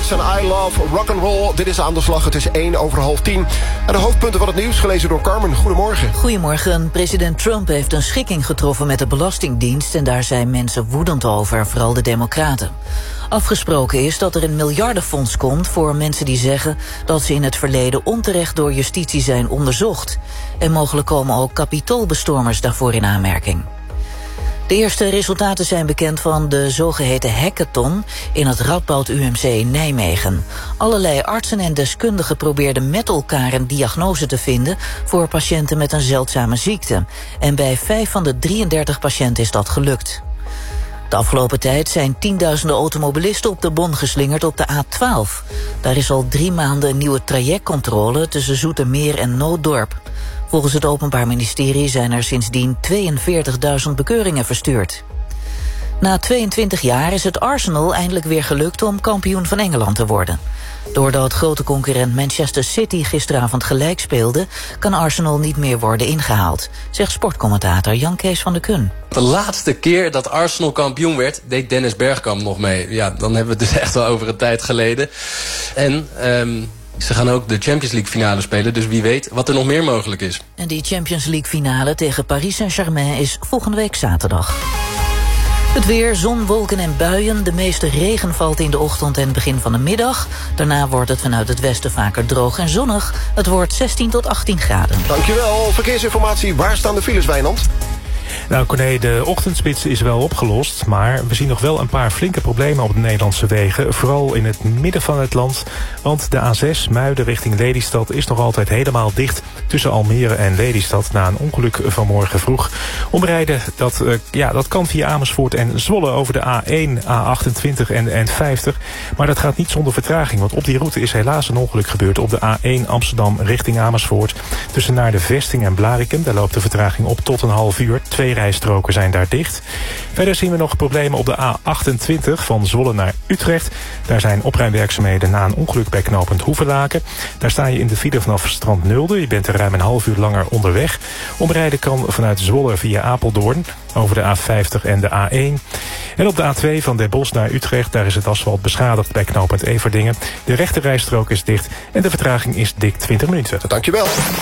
Hearts en I Love Rock'n'Roll. Dit is Aan de Slag, het is 10:01. En de hoofdpunten van het nieuws, gelezen door Carmen. Goedemorgen. Goedemorgen. President Trump heeft een schikking getroffen met de Belastingdienst en daar zijn mensen woedend over, vooral de Democraten. Afgesproken is dat er een miljardenfonds komt voor mensen die zeggen dat ze in het verleden onterecht door justitie zijn onderzocht. En mogelijk komen ook kapitoolbestormers daarvoor in aanmerking. De eerste resultaten zijn bekend van de zogeheten hackathon in het Radboud UMC in Nijmegen. Allerlei artsen en deskundigen probeerden met elkaar een diagnose te vinden voor patiënten met een zeldzame ziekte. En bij 5 van de 33 patiënten is dat gelukt. De afgelopen tijd zijn tienduizenden automobilisten op de bon geslingerd op de A12. Daar is al 3 maanden een nieuwe trajectcontrole tussen Zoetermeer en Nooddorp. Volgens het Openbaar Ministerie zijn er sindsdien 42.000 bekeuringen verstuurd. Na 22 jaar is het Arsenal eindelijk weer gelukt om kampioen van Engeland te worden. Doordat grote concurrent Manchester City gisteravond gelijk speelde, kan Arsenal niet meer worden ingehaald, zegt sportcommentator Jan Kees van der Kun. De laatste keer dat Arsenal kampioen werd, deed Dennis Bergkamp nog mee. Ja, dan hebben we het dus echt wel over een tijd geleden. En ze gaan ook de Champions League finale spelen, dus wie weet wat er nog meer mogelijk is. En die Champions League finale tegen Paris Saint-Germain is volgende week zaterdag. Het weer, zon, wolken en buien. De meeste regen valt in de ochtend en begin van de middag. Daarna wordt het vanuit het westen vaker droog en zonnig. Het wordt 16 tot 18 graden. Dankjewel. Verkeersinformatie, waar staan de files, Wijnand? Nou, Corné, de ochtendspits is wel opgelost, maar we zien nog wel een paar flinke problemen op de Nederlandse wegen. Vooral in het midden van het land, want de A6 Muiden richting Lelystad is nog altijd helemaal dicht tussen Almere en Lelystad na een ongeluk vanmorgen vroeg. Omrijden, dat kan via Amersfoort en Zwolle over de A1, A28 en N50. Maar dat gaat niet zonder vertraging, want op die route is helaas een ongeluk gebeurd op de A1 Amsterdam richting Amersfoort. Tussen naar de Vesting en Blarikum, daar loopt de vertraging op tot een half uur. 2 rijstroken zijn daar dicht. Verder zien we nog problemen op de A28 van Zwolle naar Utrecht. Daar zijn opruimwerkzaamheden na een ongeluk bij knooppunt Hoevelaken. Daar sta je in de file vanaf Strand Nulde. Je bent er ruim een half uur langer onderweg. Omrijden kan vanuit Zwolle via Apeldoorn over de A50 en de A1. En op de A2 van Den Bosch naar Utrecht, daar is het asfalt beschadigd bij knooppunt Everdingen. De rechte rijstrook is dicht en de vertraging is dik 20 minuten. Dankjewel.